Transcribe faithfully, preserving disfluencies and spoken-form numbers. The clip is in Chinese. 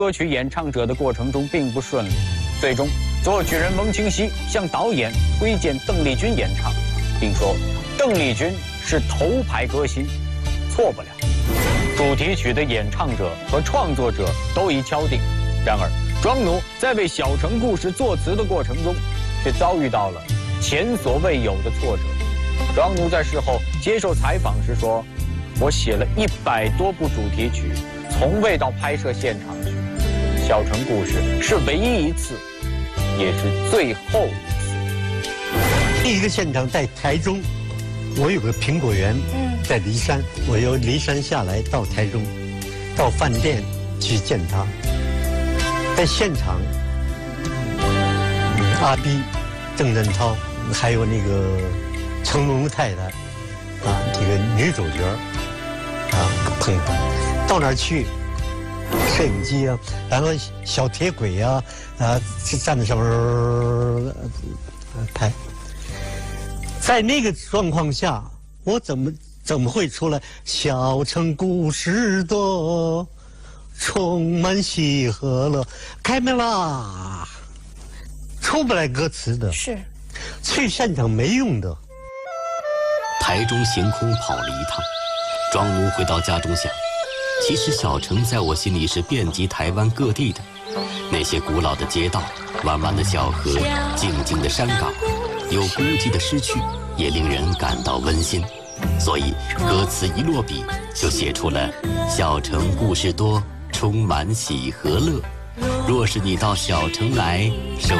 歌曲演唱者的过程中并不顺利，最终作曲人蒙清溪向导演推荐邓丽君演唱，并说邓丽君是头牌歌星，错不了。主题曲的演唱者和创作者都已敲定，然而庄奴在为《小城故事》作词的过程中，却遭遇到了前所未有的挫折。庄奴在事后接受采访时说：“我写了一百多部主题曲，从未到拍摄现场去。《小城故事》是唯一一次，也是最后一次。” 第一个现场在台中，我有个苹果园，在骊山，我由骊山下来到台中，到饭店去见他。在现场，阿碧、郑振涛，还有那个成龙的太太，啊，这个女主角，啊，碰碰，到那儿去，摄影机啊，然后小铁轨啊，啊，站在上面、呃、拍。在那个状况下，我怎么怎么会出来？小城故事多，充满喜和乐，开门啦！出不来歌词的， 是， 去现场没用的。 台中行空跑了一趟，庄奴回到家中想，其实小城在我心里是遍及台湾各地的，那些古老的街道、弯弯的小河、静静的山岗，有孤寂的诗句，也令人感到温馨。所以歌词一落笔，就写出了小城故事多，充满喜和乐。若是你到小城来，手